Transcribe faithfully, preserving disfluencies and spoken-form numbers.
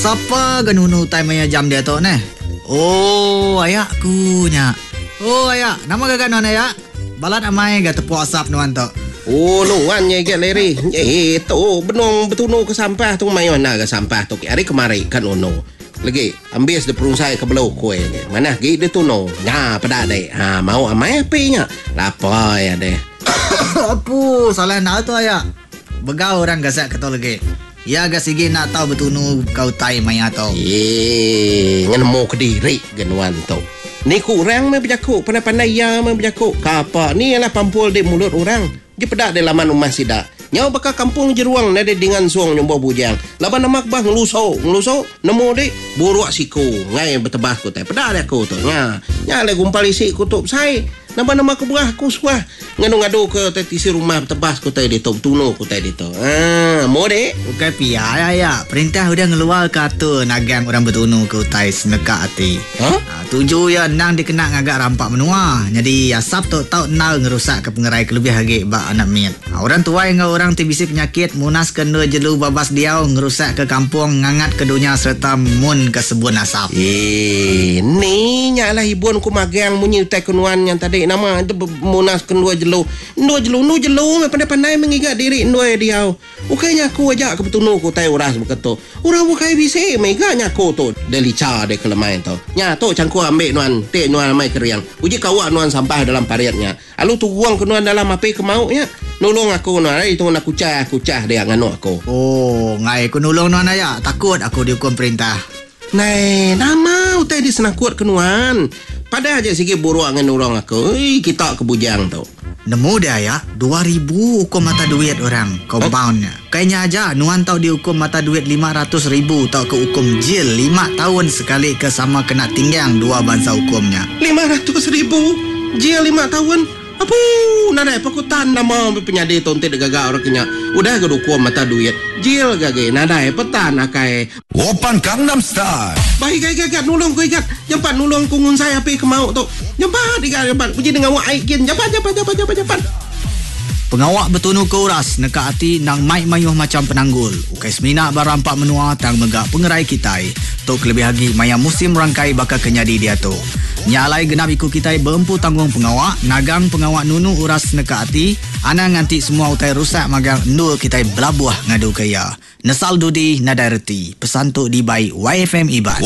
Siapa genunu time maya jam dia tu ne? Oh, ayakku nya. Oh, ayak. Nama gagak non ayak? Balat amai gak tepuk asap nuan tu. Oh, nuan nya gak leri. Eh, tu benong betunu ke sampah tu mai mana ke sampah tu. Hari kemari kan ono. Lagi ambil de perungsai ke belau kue. Mana gi de tu no. Nya pada dek. Ha, mau amai api nya. Lapar ya deh. Apu, salah nak tu ayak. Begau orang gasak keto lagi. Ya agak sigi nak tahu betunu kau tai maya tau. Eh, ngan mau ke diri genuan tau. Ni kurang me berjakuk, pandai-pandai ya me berjakuk. Kapa ni ialah pampul di mulut orang. Dia pedak di laman rumah sidak. Nyau bakal kampung jeruang nade dengan suang nyombo bujang. Laban namak bah ngelusau, ngelusau nemu dek buruak siku. Ngai betebah ku teh. Pedak dia ku tu. Nya, nya le gumpal isi kutup sai. Nama-nama kebuah ku suah. Ngadu-ngadu ke tetisi rumah tebas ku teh di tu tunu ku teh di tu. Ah, mau dek. Bukan pia ya ya. Perintah udah ngeluar kata nagang orang betunu ke utai seneka hati. Ha? Ha, tuju ya nang dikena ngagak rampak menua. Jadi asap tu tau nal ngerusak ke pengerai kelebih hagi bak anak miat. Ha, orang tua yang orang tibisi penyakit munas kena jelu babas diau ngerusak ke kampung ngangat ke dunia serta mun ke sebun asap. Eh, ni nyalah ibuan ku magang munyi utai kenuan yang tadi nama itu munas kendua jelu. Ndua jelu, nu jelu pandai-pandai mengigat diri ndua diau. Ukainya aku ajak ke betunu ku tai uras beketo. Urang bukai bisi meganya ku tu delica de kelemain tu. Nya tu cangku ambil nuan, te nuan mai keriang. Uji kawak nuan sampah dalam pariatnya. Alu tu buang ke nuan dalam api ke mauknya. Nolong aku nuan, itu nak kucah, kucah dia nganu aku. Oh, ngai ku nolong nuan ayak. Takut aku dihukum perintah. Nai, nama utai di senang kuat kenuan. Pada aja sikit buruak dengan orang aku. Eh, kita ke bujang tu. Nemu dia ya, dua ribu hukum mata duit orang, compoundnya. Kayaknya aja, nuan tahu dihukum mata duit lima ratus ribu, tahu ke hukum jil lima tahun sekali ke sama kena tinggang dua bangsa hukumnya. lima ratus ribu? Jil lima tahun? Apa? Nada pakutan nama penyadi tonte de gaga orang kenya. Udah ke hukum mata duit. Jil gage nada petan akai. Open Gangnam Style. Baik gage gage nulung ku ikat. Jampat nulung kungun saya api ke mau tu. Jampat ikat jampat. Puji dengan wak aikin. Jampat jampat jampat jampat jampat. Pengawak betunu ke uras neka hati nang mai mayuh macam penanggul. Ukai semina barampak menua tang megak pengerai kitai. Tok lebih lagi maya musim rangkai bakal kenyadi dia tu. Nyalai genap ikut kitai berempu tanggung pengawak. Nagang pengawak nunu uras neka hati. Ana nganti semua utai rusak magang nul kitai belabuah ngadu kaya. Nesal dudi nadai reti. Pesan tu di by Y F M Iban.